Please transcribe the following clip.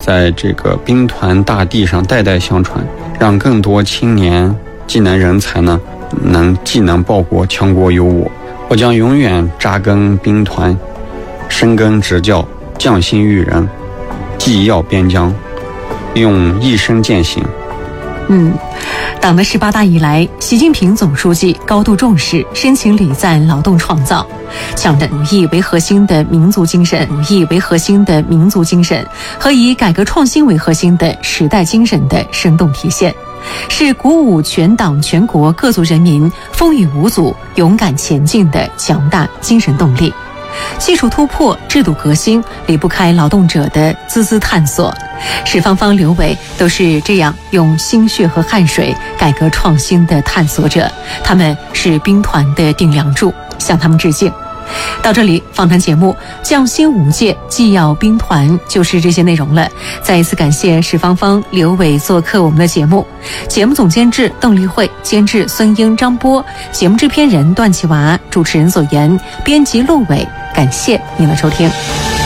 在这个兵团大地上代代相传，让更多青年技能人才呢能技能报国，强国有我。我将永远扎根兵团，深耕执教，匠心育人，纪要边疆，用一生践行。 党的18大以来，习近平总书记高度重视、深情礼赞劳动创造，强调以为核心的民族精神和以改革创新为核心的时代精神的生动体现，是鼓舞全党全国各族人民风雨无阻、勇敢前进的强大精神动力。技术突破、制度革新离不开劳动者的孜孜探索，史芳芳、刘伟都是这样用心血和汗水改革创新的探索者，他们是兵团的顶梁柱，向他们致敬。到这里，访谈节目匠心无界，纪要兵团就是这些内容了。再一次感谢史芳芳、刘伟做客我们的节目。节目总监制邓丽慧，监制孙英、张波，节目制片人段启娃，主持人左岩，编辑陆伟。感谢您的收听。